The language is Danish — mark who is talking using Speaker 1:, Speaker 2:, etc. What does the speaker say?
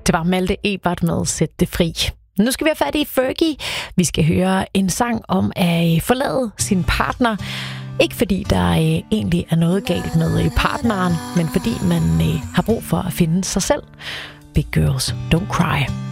Speaker 1: Det var Malte Ebert med Sæt det fri. Nu skal vi have fat i Fergie. Vi skal høre en sang om at forlade sin partner. Ikke fordi der egentlig er noget galt med partneren, men fordi man har brug for at finde sig selv. Big Girls Don't Cry.